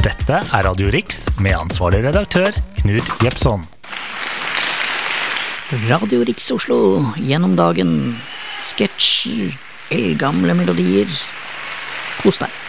Dette er Radio Riks med ansvarlig redaktør Knut Jepson. Radio Riks Oslo, gjennom dagen, sketsjer, eldgamle melodier. Kos deg.